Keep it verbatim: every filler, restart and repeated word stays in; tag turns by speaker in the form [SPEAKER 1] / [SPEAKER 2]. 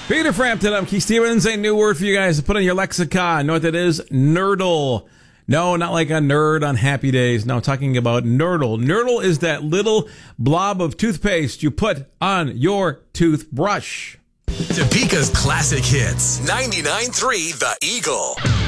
[SPEAKER 1] Peter Frampton, I'm Keith Stevens. A new word for you guys to put in your lexicon. Know what that is? Nurdle. No, not like a nerd on happy days. No, talking about nurdle. Nurdle is that little blob of toothpaste you put on your toothbrush.
[SPEAKER 2] Topeka's classic hits. ninety-nine point three The Eagle.